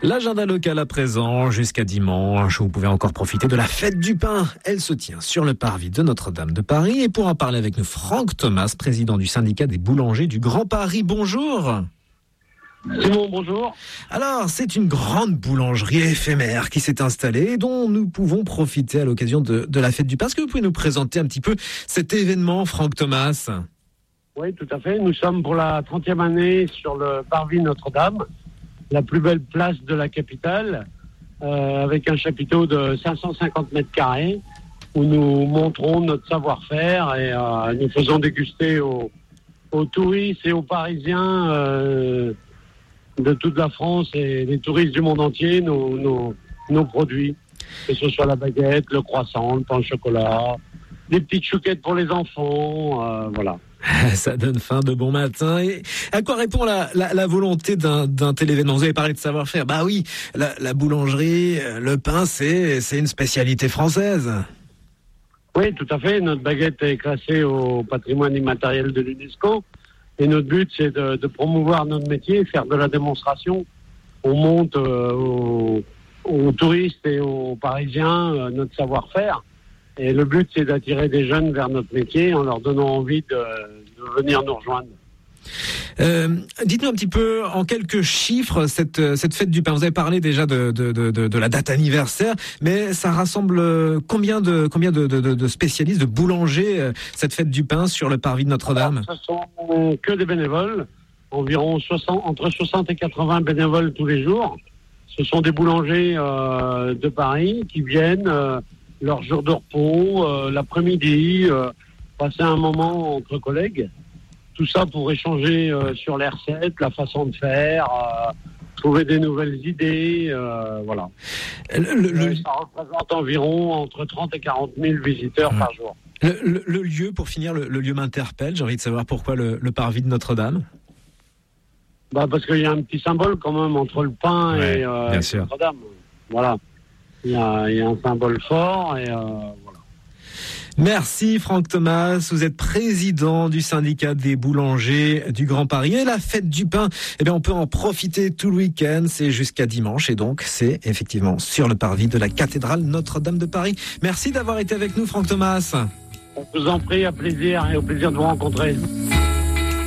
L'agenda local à présent, jusqu'à dimanche, vous pouvez encore profiter de la fête du pain. Elle se tient sur le parvis de Notre-Dame de Paris. Et pour en parler avec nous, Franck Thomas, président du syndicat des boulangers du Grand Paris. Bonjour. Simon, bonjour. Alors, c'est une grande boulangerie éphémère qui s'est installée et dont nous pouvons profiter à l'occasion de la fête du pain. Est-ce que vous pouvez nous présenter un petit peu cet événement, Franck Thomas ? Oui, tout à fait. Nous sommes pour la 30e année sur le parvis Notre-Dame, la plus belle place de la capitale, avec un chapiteau de 550 mètres carrés, où nous montrons notre savoir-faire et nous faisons déguster aux touristes et aux Parisiens de toute la France et les touristes du monde entier nos produits, que ce soit la baguette, le croissant, le pain au chocolat, des petites chouquettes pour les enfants, voilà. Ça donne faim de bon matin. Et à quoi répond la volonté d'un tel événement ? Vous avez parlé de savoir-faire. Bah oui, la boulangerie, le pain, c'est une spécialité française. Oui, tout à fait. Notre baguette est classée au patrimoine immatériel de l'UNESCO. Et notre but, c'est de promouvoir notre métier, faire de la démonstration. On monte aux touristes et aux Parisiens notre savoir-faire. Et le but, c'est d'attirer des jeunes vers notre métier en leur donnant envie de venir nous rejoindre. Dites-nous un petit peu, en quelques chiffres, cette fête du pain. Vous avez parlé déjà de la date anniversaire, mais ça rassemble combien de spécialistes, de boulangers, cette fête du pain sur le parvis de Notre-Dame ? Ce sont que des bénévoles, environ entre 60 et 80 bénévoles tous les jours. Ce sont des boulangers de Paris qui viennent leur jour de repos, l'après-midi, passer un moment entre collègues. Tout ça pour échanger sur les recettes, la façon de faire, trouver des nouvelles idées, voilà. Ça représente environ entre 30 et 40 000 visiteurs par jour. Le lieu, pour finir, le lieu m'interpelle. J'ai envie de savoir pourquoi le parvis de Notre-Dame. Parce qu'il y a un petit symbole quand même entre le pain et Notre-Dame. Voilà. Il y a un symbole fort et voilà. Merci Franck Thomas, vous êtes président du syndicat des boulangers du Grand Paris. Et la fête du pain, on peut en profiter tout le week-end, c'est jusqu'à dimanche et donc c'est effectivement sur le parvis de la cathédrale Notre-Dame de Paris. Merci d'avoir été avec nous Franck Thomas. Je vous en prie, à plaisir et au plaisir de vous rencontrer.